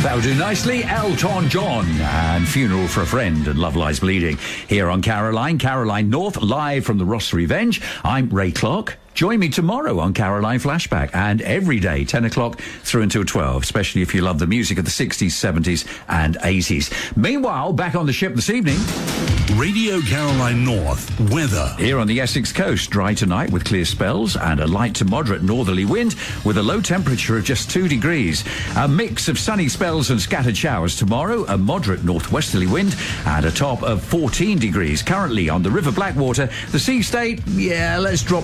That'll do nicely. Elton John and Funeral for a Friend and Love Lies Bleeding here on Caroline North, live from the Ross Revenge. I'm Ray Clark. Join me tomorrow on Caroline Flashback and every day, 10 o'clock through until 12, especially if you love the music of the 60s, 70s and 80s. Meanwhile, back on the ship this evening, Radio Caroline North weather. Here on the Essex coast, dry tonight with clear spells and a light to moderate northerly wind with a low temperature of just 2 degrees. A mix of sunny spells and scattered showers tomorrow, a moderate northwesterly wind and a top of 14 degrees. Currently on the River Blackwater, the sea state, let's drop